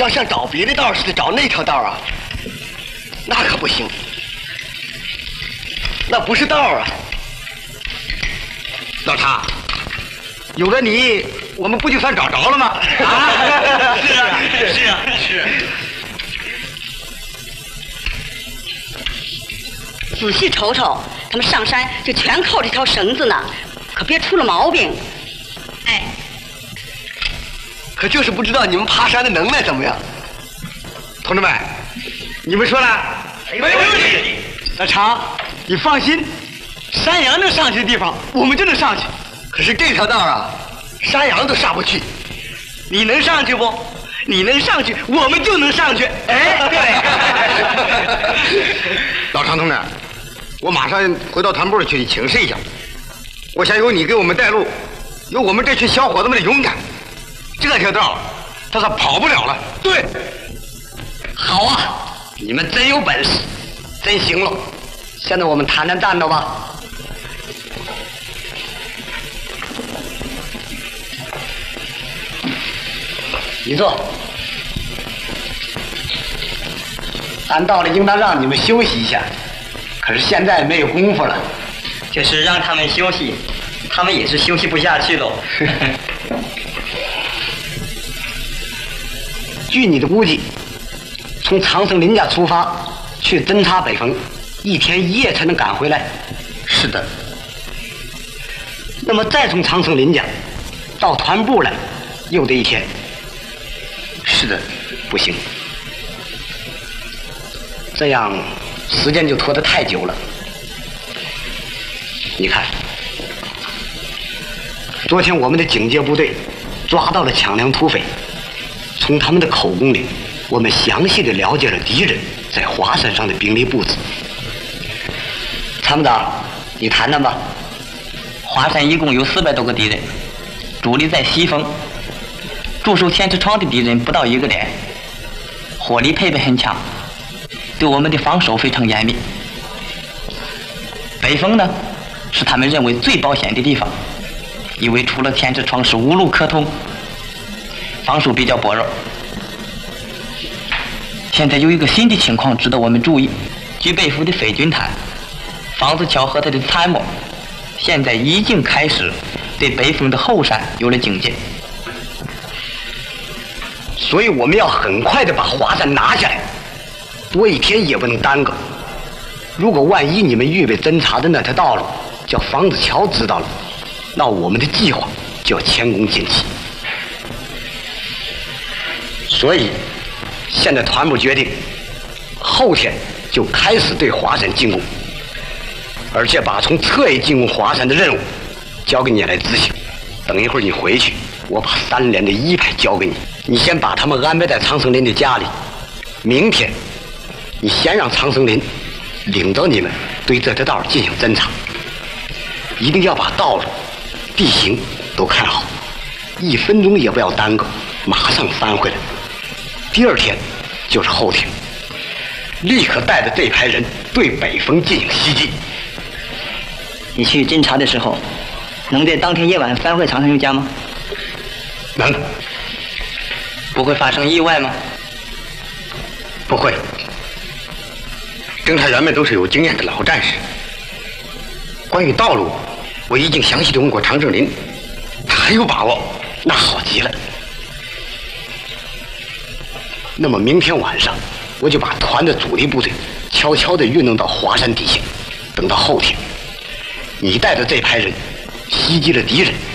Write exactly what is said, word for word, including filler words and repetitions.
要像找别的道似的找那条道啊，那可不行，那不是道啊。 老常，有了你，我们不就算找着了吗？啊， 是啊，是啊，是啊。 仔细瞅瞅，他们上山就全靠这条绳子呢，可别出了毛病。哎， 可就是不知道你们爬山的能耐怎么样。 同志们，你们说呢？ 没问题。 老常，你放心，山羊能上去的地方，我们就能上去。 可是这条道啊，山羊都上不去。 你能上去不？你能上去，我们就能上去。哎，对。老常同志，我马上回到团部去请示一下。我想有你给我们带路，有我们这群小伙子们的勇敢，这条道他可跑不了了。对， 好啊，你们真有本事，真行了。现在我们谈谈战斗吧。你坐。按道理应当让你们休息一下，可是现在没有功夫了。 就是让他们休息，他们也是休息不下去喽。 据你的估计，从长生林家出发去侦察北峰，一天一夜才能赶回来。是的。那么再从长生林家到团部来，又得一天。是的，不行。这样时间就拖得太久了。你看，昨天我们的警戒部队抓到了抢粮土匪，从他们的口供里，我们详细的了解了敌人在华山上的兵力布置。参谋长，你谈谈吧。 华山一共有四百多个敌人，主力在西峰，驻守天池窗的敌人不到一个连，火力配备很强，对我们的防守非常严密。北峰呢，是他们认为最保险的地方，因为除了天池窗是无路可通，防守比较薄弱。现在有一个新的情况值得我们注意，据北府的匪军谈，房子桥和他的参谋现在已经开始对北峰的后山有了警戒， 所以我们要很快的把华山拿下来，多一天也不能耽搁。如果万一你们预备侦察的那条道路叫房子桥知道了，那我们的计划就要前功尽弃。所以现在团部决定，后天就开始对华山进攻，而且把从侧翼进攻华山的任务交给你来执行。等一会儿你回去，我把三连的一排交给你，你先把他们安排在长生林的家里。明天你先让长生林领着你们对这条道进行侦查，一定要把道路、地形都看好，一分钟也不要耽搁，马上翻回来。第二天就是后天，立刻带着这排人对北峰进行袭击。 你去侦查的时候，能在当天夜晚翻回长生林家吗？ 能。 不会发生意外吗？ 不会。侦查员们都是有经验的老战士。关于道路，我已经详细的问过常胜林，他很有把握。那好极了。那么明天晚上，我就把团的主力部队悄悄地运动到华山底下，等到后天，你带着这排人袭击了敌人，